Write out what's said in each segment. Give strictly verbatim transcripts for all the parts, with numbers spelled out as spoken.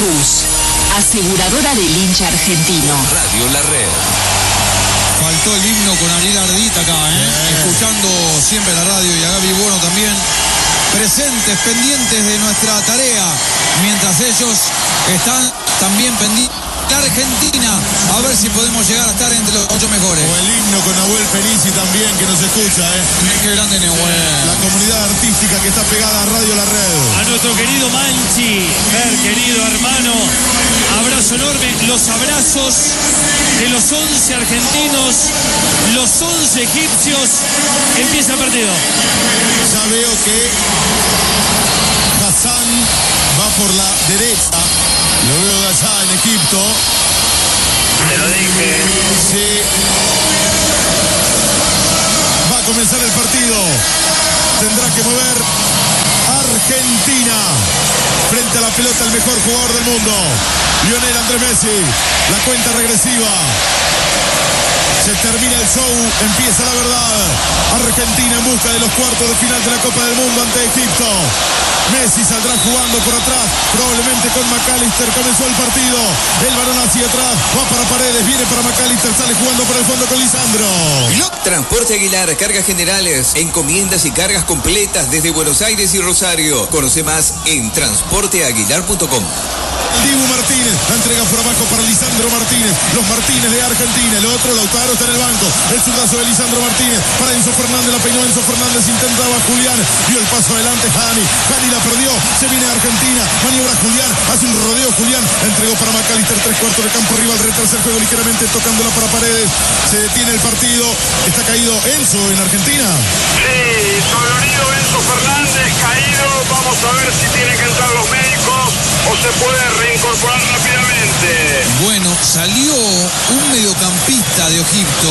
Rus, aseguradora del hincha argentino. Radio La Red. Faltó el himno con Ariel Ardita acá, ¿eh? eh. Escuchando siempre la radio y a Gaby Bueno también. Presentes, pendientes de nuestra tarea, mientras ellos están también pendientes de Argentina, a ver si podemos llegar a estar entre los ocho mejores. O el himno con Nahuel Penisi también, que nos escucha, ¿eh? Qué grande Nahuel. La comunidad artística que está pegada a Radio La Red. A nuestro querido Manchi, Fer, querido hermano, abrazo enorme, los abrazos de los once argentinos, los once egipcios. Empieza el partido. Ya veo que Hassan va por la derecha. Lo veo de allá en Egipto. Te lo dije. Sí. Va a comenzar el partido. Tendrá que mover Argentina. Frente a la pelota el mejor jugador del mundo, Lionel Andrés Messi. La cuenta regresiva. Se termina el show, empieza la verdad. Argentina en busca de los cuartos de final de la Copa del Mundo ante Egipto. Messi saldrá jugando por atrás, probablemente con McAllister. Comenzó el partido, el balón hacia atrás, va para Paredes, viene para McAllister, sale jugando por el fondo con Lisandro. Transporte Aguilar, cargas generales, encomiendas y cargas completas desde Buenos Aires y Rosario. Conoce más en transporte aguilar punto com. El Dibu Martínez, la entrega por abajo para Lisandro Martínez. Los Martínez de Argentina, el otro Lautaro está en el banco. El zurdazo de Lisandro Martínez para Enzo Fernández, la peinó Enzo Fernández, intentaba Julián, dio el paso adelante Hani, Hani la perdió, se viene Argentina, maniobra Julián, hace un rodeo Julián, la entregó para McAllister, tres cuartos de campo rival, retrasa el juego ligeramente tocándola para Paredes. Se detiene el partido, está caído Enzo en Argentina. Sí, dolorido Enzo Fernández, caído. Vamos a ver si tienen que entrar los médicos o se puede reincorporar rápidamente. Bueno, salió un mediocampista de Egipto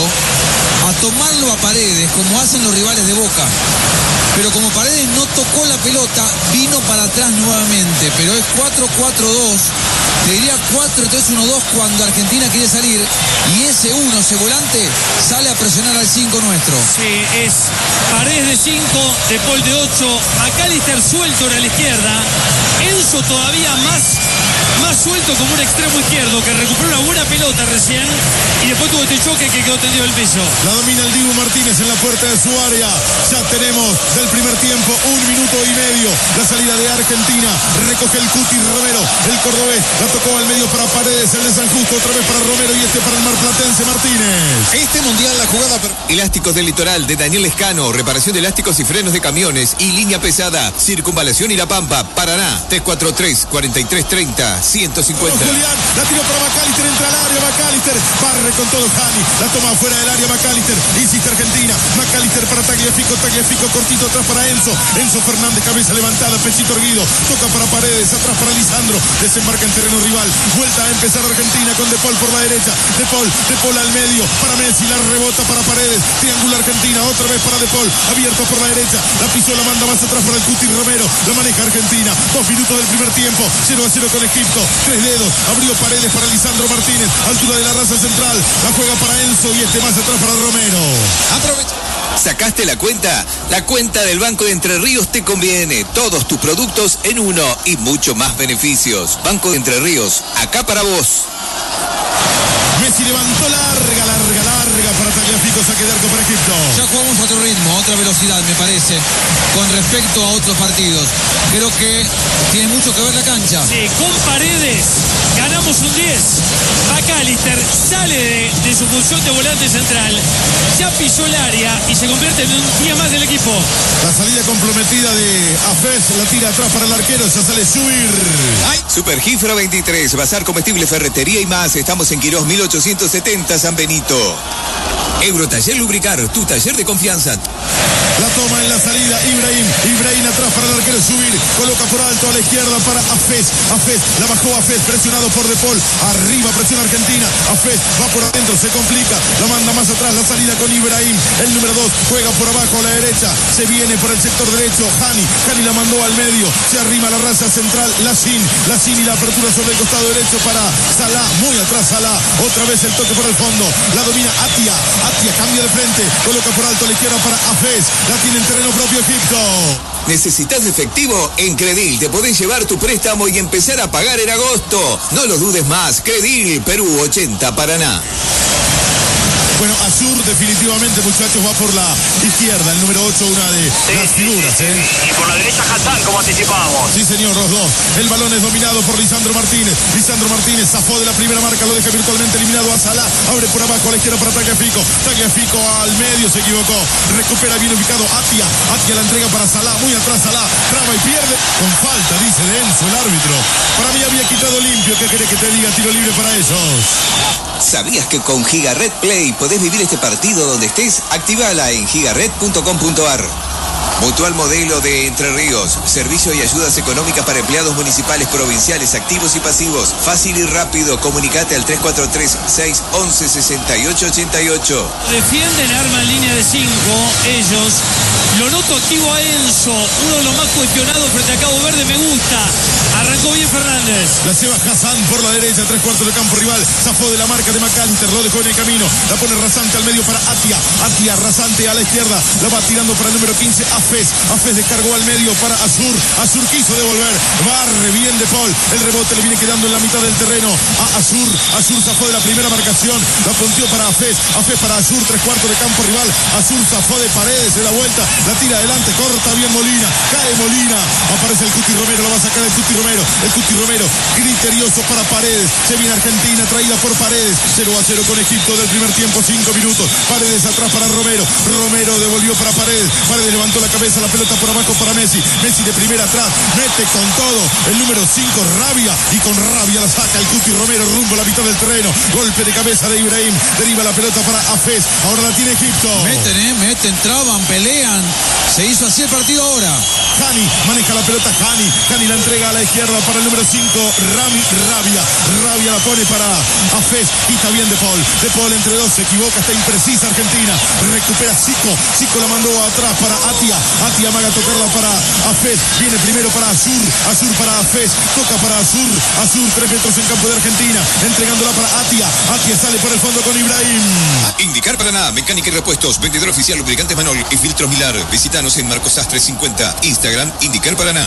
a tomarlo a Paredes, como hacen los rivales de Boca. Pero como Paredes no tocó la pelota, vino para atrás nuevamente. Pero es cuatro cuatro dos. Te diría cuatro tres uno dos cuando Argentina quiere salir. Y ese uno, ese volante, sale a presionar al cinco nuestro. Sí, es Paredes de cinco, De Paul de ocho, McAllister suelto a la izquierda, Enzo todavía más, más suelto como un extremo izquierdo que recuperó una buena pelota recién y después tuvo este choque que quedó tendido el piso. La domina el Dibu Martínez en la puerta de su área. Ya tenemos del primer tiempo un minuto y medio. La salida de Argentina. Recoge el Cuti Romero, el cordobés. La tocó al medio para Paredes, el de San Justo, otra vez para Romero y este para el marplatense Martínez. Este mundial la jugada per... Elásticos del Litoral de Daniel Lescano, reparación de elásticos y frenos de camiones y línea pesada, Circunvalación y La Pampa, Paraná, tres cuatro tres, cuatro tres tres cero, uno cinco cero. Julián, la tiró para McAllister, entra al área, McAllister, barre con todo Hani, la toma fuera del área McAllister, insiste Argentina, McAllister para Tagliafico, Tagliafico cortito atrás para Enzo, Enzo Fernández, cabeza levantada, pechito erguido, toca para Paredes, atrás para Lisandro, desembarca en terreno rival, vuelta a empezar Argentina con De Paul por la derecha, De Paul, De Paul al medio, para Messi, la rebota para Paredes, triángulo Argentina, otra vez para De Paul, abierto por la derecha, la pisó, la manda más atrás para el Cuti Romero, la maneja Argentina, dos minutos del primer tiempo, cero a cero con Egipto, tres dedos, abrió Paredes para Lisandro Martínez, altura de la raza central, la juega para Enzo y este más atrás para Romero. Aprovecha. ¿Sacaste la cuenta? La cuenta del Banco de Entre Ríos te conviene. Todos tus productos en uno y mucho más beneficios. Banco de Entre Ríos, acá para vos. Messi levantó larga, larga, larga para Tagliafico, saque de arco para Egipto. Ya jugamos a otro ritmo, a otra velocidad, me parece, con respecto a otros partidos. Creo que tiene mucho que ver la cancha. Sí, con Paredes ganamos un diez. McAllister sale de, de su función de volante central, ya pisó el área y se convierte en un día más del equipo. La salida comprometida de Afes, la tira atrás para el arquero, ya sale Subir. Super Gifra veintitrés, Bazar Comestible, Ferretería y más. Estamos en Quirós mil ochocientos setenta, San Benito. Eurotaller Lubricar, tu taller de confianza. La toma en la salida, Ibrahim, Ibrahim atrás para el arquero Subir, coloca por alto a la izquierda para Afes, Afes, la bajó Afes, presionado por De Paul, arriba presiona Argentina, Afes va por adentro, se complica, la manda más atrás, la salida con Ibrahim, el número dos, juega por abajo a la derecha, se viene por el sector derecho, Hani, Hani la mandó al medio, se arrima la raza central, Lachin, Lachin y la apertura sobre el costado derecho para Salah, muy atrás Salah, otra vez el toque por el fondo, la domina Atia, Atia cambia de frente, coloca por alto a la izquierda para Afes, la tiene en terreno propio Egipto. ¿Necesitas efectivo? En Credil te podés llevar tu préstamo y empezar a pagar en agosto. No lo dudes más. Credil, Perú ochenta, Paraná. Bueno, Azur definitivamente, muchachos, va por la izquierda, el número ocho, una de Sí, las sí, figuras, sí, ¿eh? sí. Y por la derecha Hassan, como anticipábamos. Sí, señor, los dos. El balón es dominado por Lisandro Martínez. Lisandro Martínez zafó de la primera marca, lo deja virtualmente eliminado a Salah. Abre por abajo a la izquierda para Tagliafico. Tagliafico al medio, se equivocó. Recupera bien ubicado Atia. Atia la entrega para Salah, muy atrás Salah. Traba y pierde. Con falta, dice de Enzo, el árbitro. Para mí había quitado limpio. ¿Qué querés que te diga? Tiro libre para ellos. ¿Sabías que con Gigaret Play podés vivir este partido donde estés? Actívala en gigaret punto com punto ar. Mutual Modelo de Entre Ríos. Servicio y ayudas económicas para empleados municipales, provinciales, activos y pasivos. Fácil y rápido. Comunicate al tres cuatro tres, seis once, sesenta y ocho ochenta y ocho. Defienden, arma en línea de cinco. Ellos. Lo noto activo a Enzo. Uno de los más cuestionados frente a Cabo Verde. Me gusta. Arrancó bien Fernández. La lleva Hassan por la derecha, tres cuartos de campo rival. Zafó de la marca de McAllister, lo dejó en el camino. La pone Rasante al medio para Atia. Atia, Rasante a la izquierda. La va tirando para el número quince, Afes. Afes descargó al medio para Azur. Azur quiso devolver. Barre bien de Paul. El rebote le viene quedando en la mitad del terreno a Azur. Azur zafó de la primera marcación. La punteó para Afes. Afes para Azur, tres cuartos de campo rival. Azur zafó de Paredes, de la vuelta. La tira adelante, corta bien Molina. Cae Molina. Aparece el Cuti Romero, lo va a sacar el Cuti Romero. El Cuti Romero, criterioso para Paredes. Se viene Argentina, traída por Paredes. cero a cero con Egipto del primer tiempo, cinco minutos. Paredes atrás para Romero. Romero devolvió para Paredes. Paredes levantó la cabeza, la pelota por abajo para Messi. Messi de primera atrás, mete con todo. El número cinco, Rabia. Y con Rabia la saca el Cuti Romero rumbo a la mitad del terreno. Golpe de cabeza de Ibrahim. Deriva la pelota para Afes. Ahora la tiene Egipto. Meten, eh, meten, traban, pelean. Se hizo así el partido ahora. Hani maneja la pelota, Hani. Hani la entrega a la izquierda para el número cinco, Rami Rabia. Rabia la pone para Afes. Quita bien de Paul. De Paul entre dos, se equivoca, está imprecisa Argentina. Recupera Zico. Zico la mandó atrás para Atia. Atia amaga tocarla para Afes. Viene primero para Azur. Azur para Afes. Toca para Azur. Azur, tres metros en campo de Argentina. Entregándola para Atia. Atia sale por el fondo con Ibrahim. Indicar Paraná, mecánica y repuestos, vendedor oficial, lubricantes Manol y filtros Milar. Visítanos en Marcos Sastre cincuenta, Instagram, Indicar Paraná.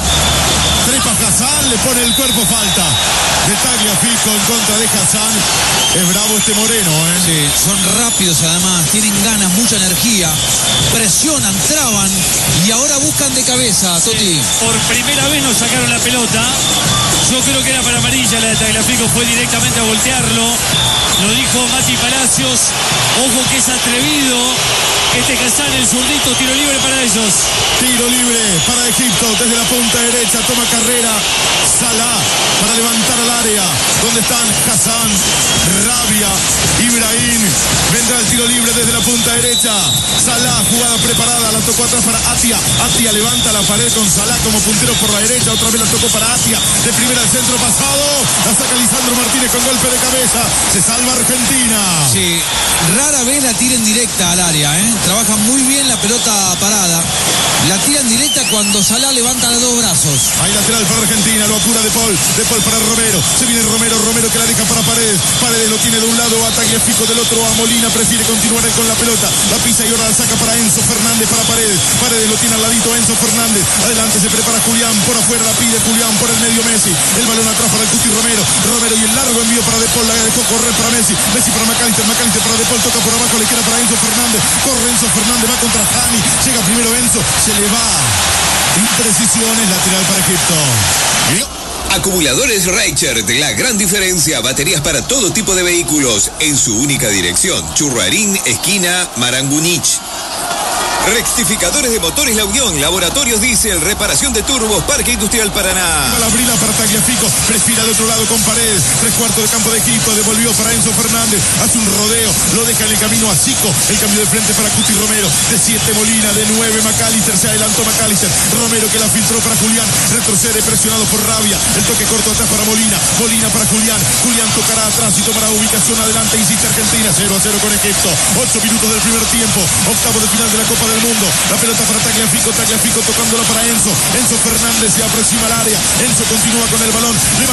Trepa Hassan, le pone el cuerpo, falta de Tagliafico en contra de Hassan. Es bravo este Moreno, ¿eh? Sí, son rápidos además, tienen ganas, mucha energía, presionan, traban y ahora buscan de cabeza, Toti. Por primera vez nos sacaron la pelota. Yo creo que era para amarilla la de Tagliafico, fue directamente a voltearlo. Lo dijo Mati Palacios. Ojo que es atrevido. Este Hassan, el zurdito, tiro libre para ellos. Tiro libre para Egipto desde la punta derecha, toma carrera Salah para levantar al área. ¿Dónde están? Hassan, Rabia, Ibrahim. Vendrá el tiro libre desde la punta derecha. Salah, jugada preparada, la tocó atrás para Atia. Atia levanta la pared con Salah como puntero por la derecha. Otra vez la tocó para Atia. De primera al centro pasado. La saca Lisandro Martínez con golpe de cabeza. Se salva Argentina. Sí, rara vez la tiran directa al área, ¿eh? Trabajan muy bien la pelota parada. La tiran directa cuando Salah levanta los dos brazos. Hay lateral para Argentina, lo apura De Paul. De Paul para Romero. Se viene Romero, Romero que la deja para Paredes. Paredes lo tiene de un lado a Tagliafico, del otro a Molina. Prefiere continuar con la pelota. La pisa y ahora la saca para Enzo Fernández, para Paredes. Paredes lo tiene al ladito Enzo Fernández. Adelante se prepara Julián. Por afuera la pide Julián. Por el medio Messi. El balón atrás para el Cuti Romero. Romero y el largo envío para De Paul. La dejó correr para Messi. Messi para McAllister. McAllister para De Paul. Toca por abajo. Le queda para Enzo Fernández. Corre Enzo Fernández. Va contra Hani. Llega primero Enzo. Se le va. Imprecisiones, lateral para Egipto. Acumuladores Reichert, la gran diferencia, baterías para todo tipo de vehículos, en su única dirección, Churruarín, esquina Marangunich. Rectificadores de motores La Unión, laboratorios diésel, reparación de turbos, Parque Industrial Paraná. Palabrina para Tagliafico, respira al otro lado con Paredes, tres cuartos de campo de Egipto, devolvió para Enzo Fernández, hace un rodeo, lo deja en el camino a Zico, el cambio de frente para Cuti Romero, de siete Molina, de nueve McAllister, se adelantó McAllister, Romero que la filtró para Julián, retrocede presionado por Rabia, el toque corto atrás para Molina, Molina para Julián, Julián tocará atrás y tomará ubicación adelante, insiste Argentina, cero a cero con Egipto, ocho minutos del primer tiempo, octavo de final de la Copa del Mundo, la pelota para Tagliafico, Tagliafico tocándola para Enzo, Enzo Fernández se aproxima al área, Enzo continúa con el balón, levantó para Messi,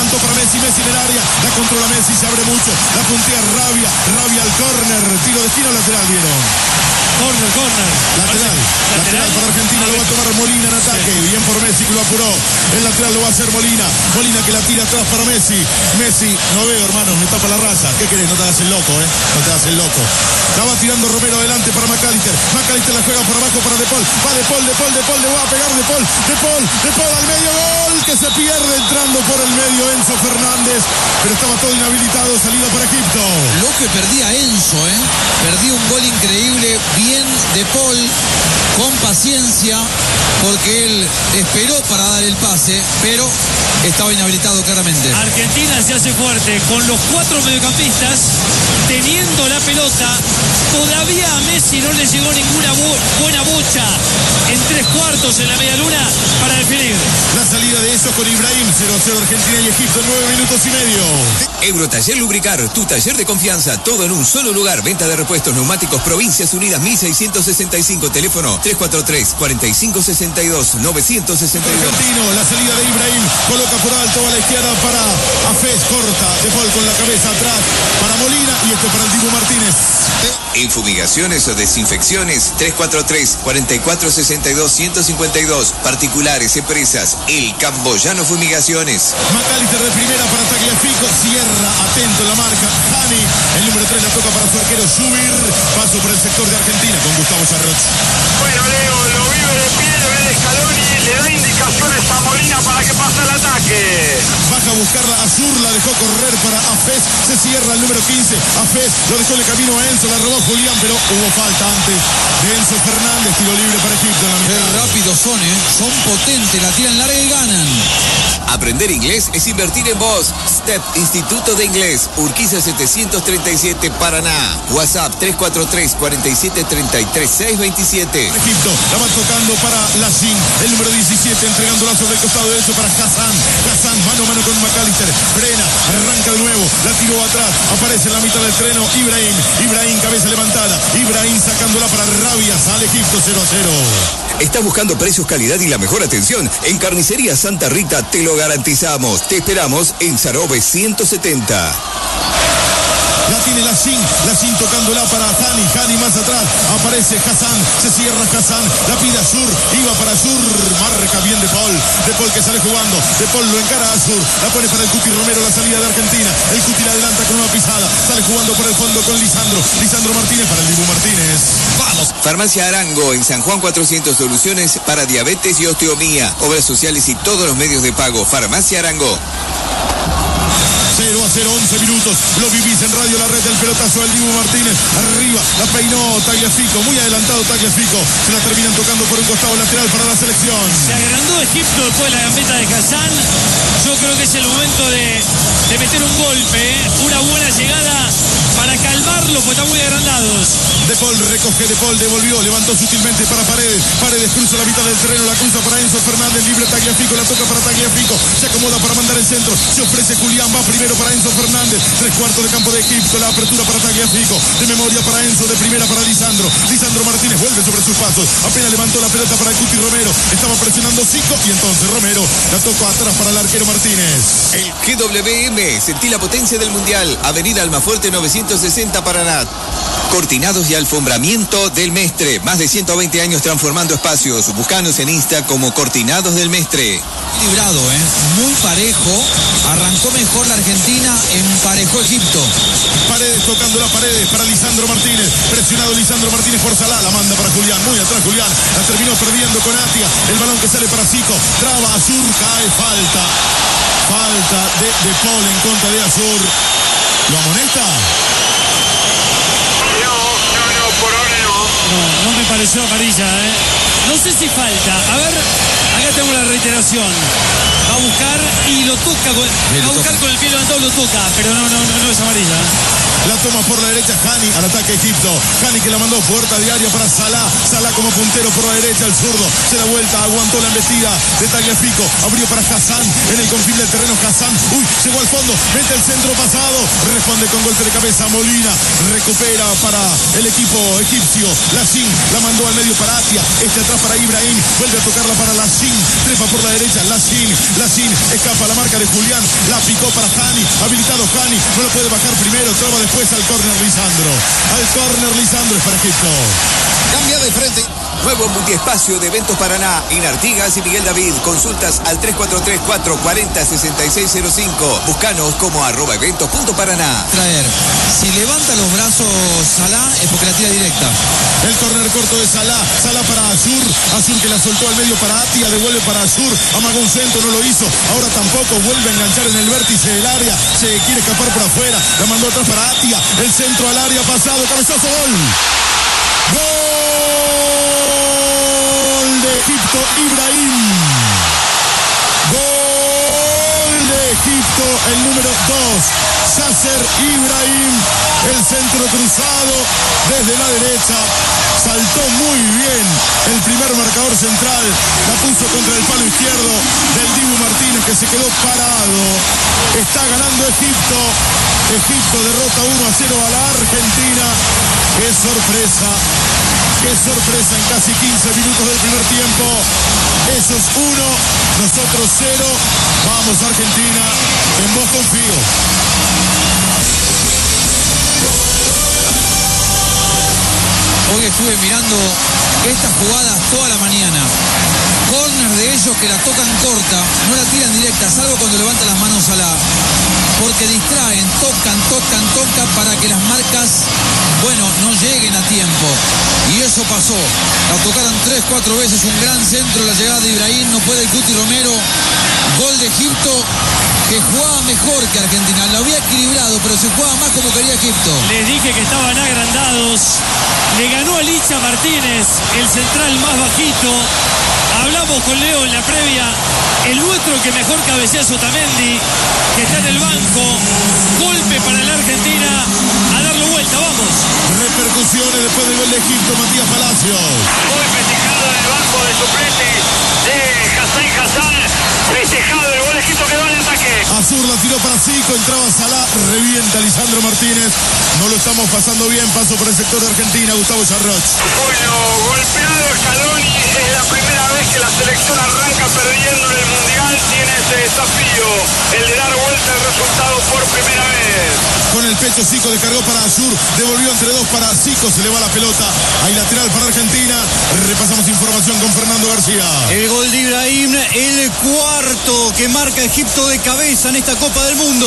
Messi, Messi en el área, la controla Messi, se abre mucho, la puntea Rabia, Rabia al córner, tiro de esquina lateral, ¿vieron? Corner, corner. Lateral, lateral para Argentina, lo va a tomar Molina en ataque, bien por Messi que lo apuró, el lateral lo va a hacer Molina, Molina que la tira atrás para Messi, Messi, no veo hermano, me tapa la raza, ¿qué querés? No te hagas el loco, eh, no te hagas el loco, la va tirando Romero adelante para McAllister, McAllister la juega por abajo para De Paul, va De Paul, De Paul, De Paul, le va a pegar De Paul, De Paul, De Paul al medio, gol que se pierde entrando por el medio Enzo Fernández, pero estaba todo inhabilitado, salida para Egipto. Lo que perdía Enzo, ¿eh? Perdía un gol increíble, bien De Paul, con paciencia, porque él esperó para dar el pase, pero estaba inhabilitado claramente. Argentina se hace fuerte con los cuatro mediocampistas, teniendo la pelota. Todavía a Messi no le llegó ninguna bu buena bocha en tres cuartos en la media luna para definir. La salida de eso con Ibrahim, cero a cero Argentina y Egipto en nueve minutos y medio. Eurotaller Lubricar, tu taller de confianza, todo en un solo lugar. Venta de repuestos neumáticos Provincias Unidas mil seiscientos sesenta y cinco, teléfono tres cuatro tres, cuatro cinco seis dos, nueve seis dos. Argentino, la salida de Ibrahim, coloca por alto a la izquierda para Hafez, corta, De Paul con la cabeza atrás para Molina y este para el Dibu Martínez. En fumigaciones o desinfecciones, tres cuatro tres, cuatro cuatro seis dos, uno cinco dos. Particulares, empresas, El Camboyano Fumigaciones. McAllister de primera para Tagliafico, cierra, atento la marca, Hani, el número tres la toca para su arquero Subir, paso por el sector de Argentina con Gustavo Sarroch. Bueno, Leo, lo vive de pie, lo ve de Scaloni, le da indicaciones a Molina para que pase el ataque. Baja a buscarla, Azur la dejó correr para Hafez, se cierra el número quince, Hafez lo dejó en el camino a Enzo, la robó Julián, pero hubo falta antes de Enzo Fernández, tiro libre para Egipto. Qué rápidos son, ¿eh? Son potentes, la tiran larga y ganan. Aprender inglés es invertir en vos. Step Instituto de Inglés, Urquiza setecientos treinta y siete, Paraná. WhatsApp tres cuatro tres, cuatro siete, tres tres, seis dos siete. Egipto la va tocando para Lachin, el número diecisiete, entregándola sobre el costado derecho para Hassan. Hassan mano a mano con McAllister, frena, arranca de nuevo, la tiró atrás, aparece en la mitad del terreno Ibrahim, Ibrahim cabeza levantada, Ibrahim sacándola para Rabia, sale Egipto cero a cero. ¿Estás buscando precios, calidad y la mejor atención? En Carnicería Santa Rita te lo garantizamos. Te esperamos en Sarobe ciento setenta. La tiene Lachin, Lachin tocándola para Hani, Hani más atrás, aparece Hassan, se cierra Hassan, la pide Azur, iba para Azur, marca bien De Paul, De Paul que sale jugando, De Paul lo encara a Azur, la pone para el Cuti Romero, la salida de Argentina, el Cuti la adelanta con una pisada, sale jugando por el fondo con Lisandro, Lisandro Martínez para el Dibu Martínez. ¡Vamos! Farmacia Arango, en San Juan cuatrocientos, soluciones para diabetes y osteomía, obras sociales y todos los medios de pago. Farmacia Arango. cero a cero, once minutos, lo vivís en Radio La Red, el pelotazo del Dibu Martínez, arriba, la peinó Tagliafico, muy adelantado Tagliafico, se la terminan tocando por un costado lateral para la selección. Se agrandó Egipto después de la gambeta de Hassan. Yo creo que es el momento de, de meter un golpe, ¿eh? Una buena llegada para calmarlo, porque están muy agrandados. De Paul recoge, De Paul devolvió, levantó sutilmente para Paredes, Paredes cruza la mitad del terreno, la cruza para Enzo Fernández, libre Tagliafico, la toca para Tagliafico, se acomoda para mandar el centro, se ofrece Julián, va primero para Enzo Fernández, tres cuartos de campo de Egipto, la apertura para Tagliafico, de memoria para Enzo, de primera para Lisandro, Lisandro Martínez vuelve sobre sus pasos, apenas levantó la pelota para el Cuti Romero, estaba presionando Zico y entonces Romero la tocó atrás para el arquero Martínez. El G W M, sentí la potencia del Mundial, Avenida Almafuerte novecientos sesenta, Paraná. Cortinados y alfombramiento del Mestre, más de ciento veinte años transformando espacios. Buscanos en Insta como Cortinados del Mestre. Librado, ¿eh? Muy parejo. Arrancó mejor la Argentina, emparejó Egipto. Paredes tocando la Paredes para Lisandro Martínez. Presionado Lisandro Martínez por Salah, la manda para Julián. Muy atrás Julián. La terminó perdiendo con Atia. El balón que sale para Zico. Traba Azur, cae, falta. Falta de De Paul en contra de Azur. ¿Lo amonesta? No, no, no, por ahora no. No, no me pareció amarilla, ¿eh? No sé si falta. A ver, acá tengo la reiteración. Va a buscar y lo toca. Con, Bien, va a lo buscar toca. con el pie levantado, lo toca. Pero no, no, no, no es amarilla. La toma por la derecha Hani, al ataque Egipto. Hani que la mandó puerta diaria para Salah. Salah como puntero por la derecha, el zurdo. Se da vuelta, aguantó la embestida de Tagliafico. Abrió para Hassan en el confín del terreno. Hassan, uy, llegó al fondo. Mete el centro pasado. Responde con golpe de cabeza Molina. Recupera para el equipo egipcio. Lachin la mandó al medio para Atia. Este atrás para Ibrahim. Vuelve a tocarla para Lachin. Trepa por la derecha. Lachin, Lachin escapa la marca de Julián. La picó para Hani. Hani, habilitado Hani, no lo puede bajar primero, traba después al córner Lisandro. Al córner Lisandro es para Egipto. Cambia de frente. Nuevo multiespacio de Eventos Paraná en Artigas y Miguel David. Consultas al tres cuatro tres, cuatro cuatro cero, seis seis cero cinco. Búscanos como arroba eventos punto paraná. Traer. Si levanta los brazos Salah es porque la tira directa. El córner corto de Salah. Salah para Azur. Azur que la soltó al medio para Atia. Devuelve para Azur. Amagó un centro, no lo hizo. Ahora tampoco. Vuelve a enganchar en el vértice del área. Se quiere escapar por afuera. La mandó atrás para Atia. El centro al área pasado. Cabezazo, gol. Gol de Egipto, Ibrahim. Gol de Egipto, el número dos. Yasser Ibrahim. El centro cruzado desde la derecha. Saltó muy bien el primer marcador central. La puso contra el palo izquierdo del Dibu Martínez, que se quedó parado. Está ganando Egipto. Egipto derrota uno a cero a la Argentina. ¡Qué sorpresa! ¡Qué sorpresa en casi quince minutos del primer tiempo! Ellos uno, nosotros cero. Vamos Argentina, en vos confío. Hoy estuve mirando estas jugadas toda la mañana. Corner de ellos que la tocan corta, no la tiran directa, salvo cuando levantan las manos a la... Porque distraen, tocan, tocan, tocan para que las marcas, bueno, no lleguen a tiempo. Y eso pasó. La tocaron tres, cuatro veces, un gran centro, la llegada de Ibrahim, no puede el Cuti Romero. Gol de Egipto, que jugaba mejor que Argentina. Lo había equilibrado, pero se jugaba más como quería Egipto. Les dije que estaban agrandados. Le ganó a Licha Martínez, el central más bajito. Hablamos con Leo en la previa. El nuestro que mejor cabecea es Otamendi, que está en el banco. Golpe para la Argentina. A darle vuelta, vamos. Repercusiones después del gol de Egipto, Matías Palacios. Muy festejado en el banco de suplentes de Hassan Hassan. Festejado el gol de Egipto, que va en ataque. Azur la tiró para Zico, entraba Salah, revienta Lisandro Martínez. No lo estamos pasando bien, paso por el sector de Argentina, Gustavo Charroch. Bueno, golpeado Scaloni, es la primera vez que la selección arranca perdiendo en el Mundial. Tiene ese desafío, el de dar vuelta al resultado por primera vez. Con el pecho Zico descargó para Azur, devolvió entre dos para Zico, se le va la pelota. Hay lateral para Argentina. Repasamos información con Fernando García. El gol de Ibrahim, el cuarto que marca Egipto de cabeza en esta Copa del Mundo.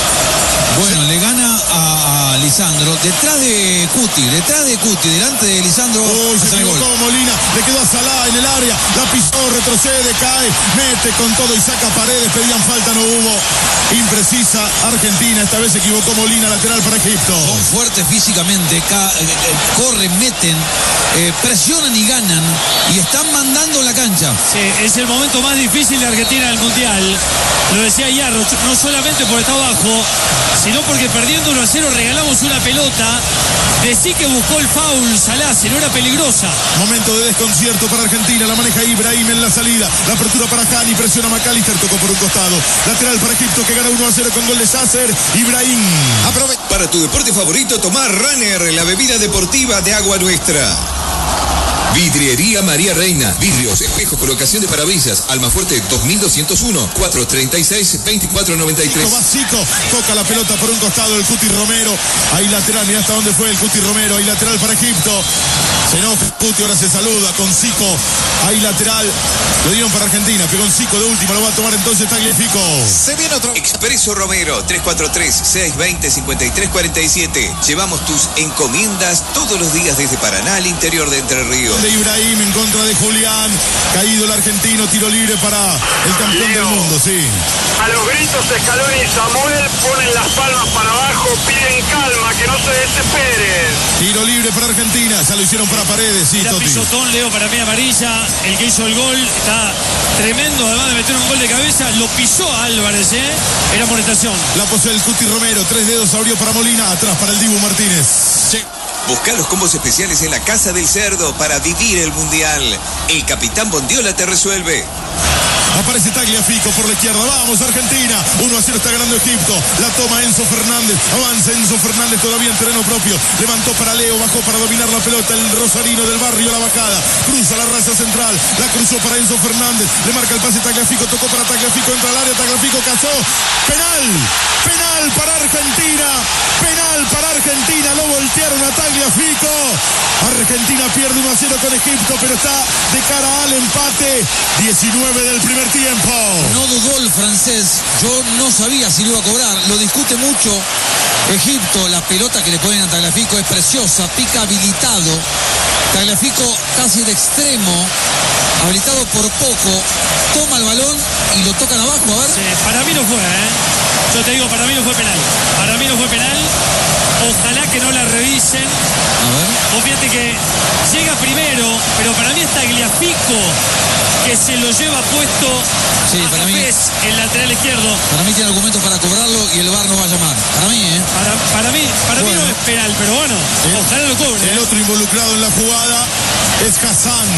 Bueno, le gana a, a Lisandro, detrás de Cuti, detrás de Cuti, delante de Lisandro. Uy, se equivocó Molina, le quedó a Salah en el área, la pisó, retrocede, cae, mete con todo y saca Paredes, pedían falta, no hubo. Imprecisa Argentina, esta vez se equivocó Molina, lateral para Egipto. Son fuertes físicamente, ca, eh, eh, corren, meten, eh, presionan y ganan, y están mandando la cancha. Sí, es el momento más difícil de Argentina del Mundial. Lo decía Yarro, no solamente por estar abajo, sino porque perdiendo uno a cero regalamos una pelota. Decí que buscó el foul Salah, si no era peligrosa. Momento de desconcierto para Argentina, la maneja Ibrahim en la salida. La apertura para Hani, presiona a McAllister, tocó por un costado. Lateral para Egipto que gana uno a cero con gol de Yasser Ibrahim. Aprove- Para tu deporte favorito, toma Runner, la bebida deportiva de agua nuestra. Vidriería María Reina. Vidrios, espejos, colocación de parabrisas. Almafuerte dos mil doscientos uno, cuatrocientos treinta y seis, veinticuatro noventa y tres. Va Zico, toca la pelota por un costado el Cuti Romero. Ahí lateral, mirá hasta dónde fue el Cuti Romero. Ahí lateral para Egipto. Se enoja Cuti, ahora se saluda con Zico. Ahí lateral. Lo dieron para Argentina, pero con Zico de última lo va a tomar entonces Tagliafico. Se viene otro. Expreso Romero, tres cuatro tres, seis dos cero, cinco tres cuatro siete. Llevamos tus encomiendas todos los días desde Paraná al interior de Entre Ríos. De Ibrahim en contra de Julián. Caído el argentino, tiro libre para el campeón del mundo, sí. A los gritos Scaloni y Samuel ponen las palmas para abajo, piden calma, que no se desesperen. Tiro libre para Argentina, ya lo hicieron para Paredes, sí, Era Toti. pisotón, Leo, para mí amarilla. El que hizo el gol está tremendo, además de meter un gol de cabeza. Lo pisó a Álvarez, ¿eh? Era amonestación. La posee el Cuti Romero, tres dedos abrió para Molina, atrás para el Dibu Martínez. Sí. Busca los combos especiales en la Casa del Cerdo para vivir el Mundial. El Capitán Bondiola te resuelve. Aparece Tagliafico por la izquierda. Vamos, Argentina. uno a cero está ganando Egipto. La toma Enzo Fernández. Avanza Enzo Fernández todavía en terreno propio. Levantó para Leo, bajó para dominar la pelota. El rosarino del barrio, la bajada. Cruza la raza central. La cruzó para Enzo Fernández. Le marca el pase Tagliafico. Tocó para Tagliafico. Entra al área. Tagliafico cazó. Penal. Penal. Tagliafico. Argentina pierde uno a cero con Egipto, pero está de cara al empate. diecinueve del primer tiempo. No dudó el francés. Yo no sabía si lo iba a cobrar. Lo discute mucho Egipto. La pelota que le ponen a Tagliafico es preciosa. Pica habilitado. Tagliafico casi de extremo. Habilitado por poco. Toma el balón y lo tocan abajo. A ver. Sí, para mí no fue, ¿eh? Yo te digo, para mí no fue penal. Para mí no fue penal. Ojalá que no la revisen. A ver. Vos fíjate que llega primero, pero para mí es Tagliafico que se lo lleva puesto Sí, a para mí- Cafés, el lateral izquierdo. Para mí tiene argumentos para cobrarlo y el V A R no va a llamar. Para mí, ¿eh? Para, para mí, para mí Bueno. no es penal, pero bueno, El- ojalá lo cobre. El ¿eh? otro involucrado en la jugada es Hassan.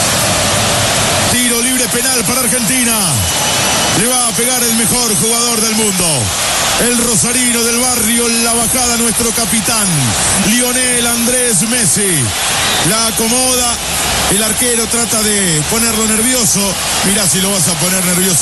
Tiro libre penal para Argentina. Le va a pegar el mejor jugador del mundo. El rosarino del barrio La Bajada, nuestro capitán, Lionel Andrés Messi. La acomoda. El arquero trata de ponerlo nervioso. Mirá si lo vas a poner nervioso.